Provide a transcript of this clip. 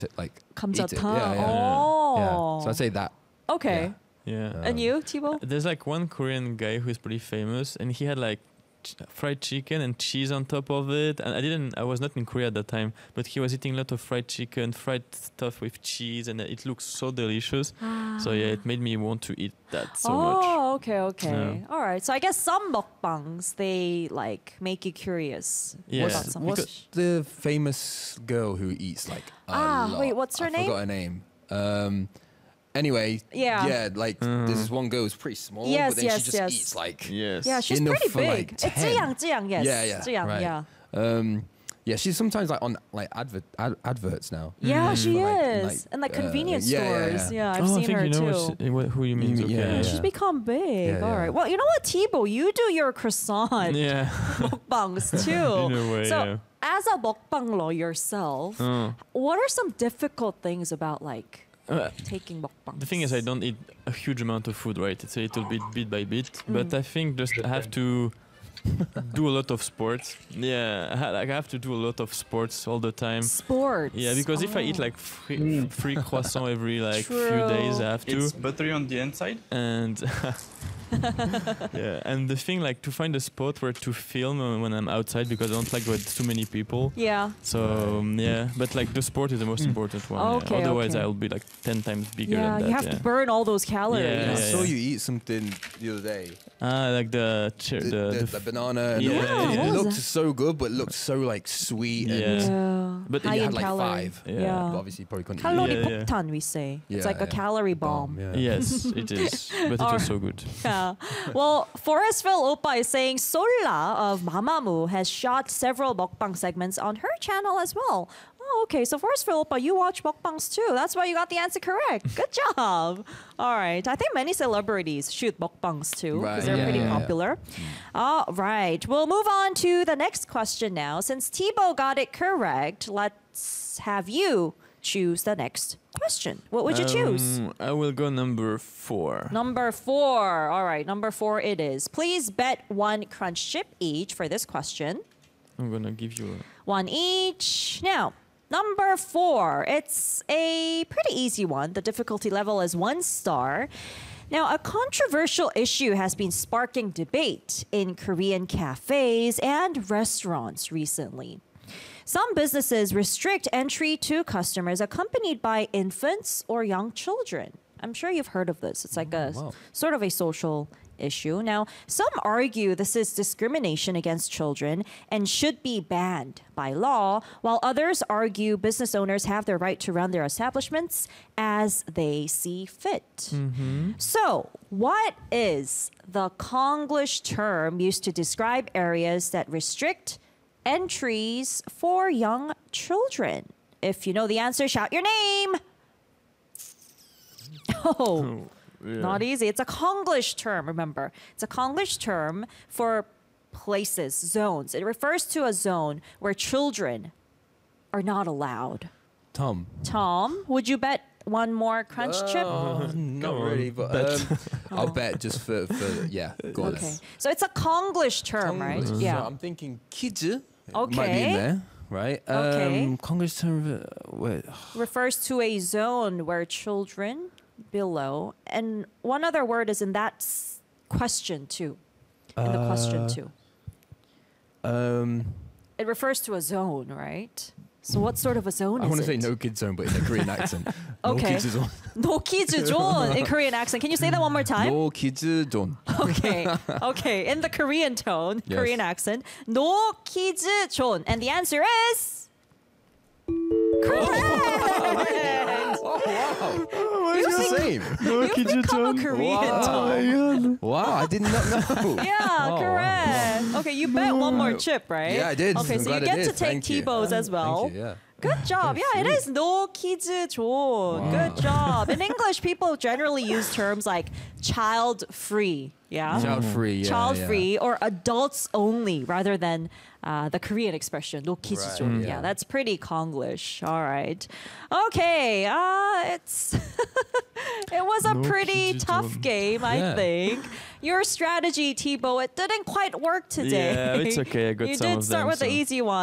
like 감자탕. eat it. Yeah, yeah. Oh. Yeah. So I'd say that. Okay. Yeah. And you, Thibaut? There's like one Korean guy who's pretty famous, and he had like fried chicken and cheese on top of it. And I was not in Korea at that time, but he was eating a lot of fried chicken, fried stuff with cheese, and it looks so delicious. So yeah, it made me want to eat that so much. Oh, okay. Yeah. All right. So I guess some mukbangs, they like make you curious Yeah. about some What's the famous girl who eats like a lot? wait, what's her name? I forgot her name. Anyway, Yeah. like there's this one girl who's pretty small, Yes, but then yes, she just yes. eats like Yes. Yeah, she's enough pretty for, big. like, It's 10. Ziyang, yes. Yeah, Ziyang, right. yeah. Yeah, she's sometimes like on like adverts now. Yeah, she For, is. like, And like convenience yeah, yeah, stores. yeah. I've I seen think her you know too. who you mean. Okay. Yeah, She's become big. Yeah, All yeah. right. Well, you know what, Thibaut? You do your croissant Yeah. mukbangs too. In a way, so, yeah. as a mukbanglo yourself, what are some difficult things about like taking mukbangs? The thing is, I don't eat a huge amount of food, right? It's a little bit by bit. But I think just I have to do a lot of sports. Yeah, I have to do a lot of sports all the time. Sports. Yeah, because if I eat like free croissant every like few days, I have to. It's buttery on the inside. And yeah, and the thing like to find a spot where to film when I'm outside, because I don't like with too many people. Yeah. So yeah, but like the sport is the most important one. Okay, yeah. Otherwise, okay. I'll be like 10 times bigger. Yeah, than that, you have yeah. to burn all those calories. Yeah, I yeah, saw yeah. you eat something the other day. Like the The banana. And Yeah, yeah. It What was looked that? so good, but it looked so like sweet. Yeah. And, Yeah. But high you in had like calorie. 5. Yeah. But obviously, you probably couldn't Calorie eat. Yeah, yeah. 폭탄, we say. It's Yeah, like a yeah. calorie bomb. Yeah. Yes, it is, but it was so good. Yeah. Well, Forestville Oppa is saying Sola of Mamamoo has shot several mukbang segments on her channel as well. Oh, okay. So Forestville Oppa, you watch mukbangs too. That's why you got the answer correct. Good job. All right. I think many celebrities shoot mukbangs too because Right, they're yeah, pretty yeah, yeah. popular. All right. We'll move on to the next question now. Since Thibaut got it correct, let's have you choose the next question. What would you choose? I will go number 4. Number 4. All right, number 4 it is. Please bet 1 crunch chip each for this question. I'm gonna give you. 1 each. Now, number 4. It's a pretty easy one. The difficulty level is 1 star. Now, a controversial issue has been sparking debate in Korean cafes and restaurants recently. Some businesses restrict entry to customers accompanied by infants or young children. I'm sure you've heard of this. It's like a wow. sort of a social issue. Now, some argue this is discrimination against children and should be banned by law, while others argue business owners have the right to run their establishments as they see fit. So, what is the Konglish term used to describe areas that restrict entries for young children? If you know the answer, shout your name. Oh, not easy. It's a Konglish term, remember. It's a Konglish term for places, zones. It refers to a zone where children are not allowed. Tom. Tom, would you bet 1 more crunch chip? Not really, but I'll bet just for yeah. Go on. Okay. So it's a Konglish term, right? So Yeah. I'm thinking kids. Might be Okay. in there, right? Okay. Konglish term. Wait. Refers to a zone where children below. And one other word is in that question too. In the question too. It refers to a zone, right? So what sort of a zone I is want it? to say no kids zone, but in a Korean accent. Okay. No kids zone. No kids zone in Korean accent. Can you say that one more time? No kids zone. Okay. Okay. In the Korean tone, Yes. Korean accent. No kids zone. And the answer is correct. It's the same. You've become a Korean tone. Wow, I did not know. Yeah, correct. Okay, you bet 1 more chip, right? Yeah, I did. Okay, I'm so you glad I get to did. take Thank you. T-bows as well. Thank you, yeah. Good job. Yeah, it is no kids zone. Good job. In English, people generally use terms like child free. Yeah. Child free. Yeah, Child yeah. free or adults only rather than the Korean expression no kids Right, zone. yeah. Yeah, that's pretty Konglish. All right. Okay. It's it was a No pretty kids tough zone. game, I Yeah. think. Your strategy, Thibaut, it didn't quite work today. Yeah, it's okay. I got you some did of start them, with the so- easy one.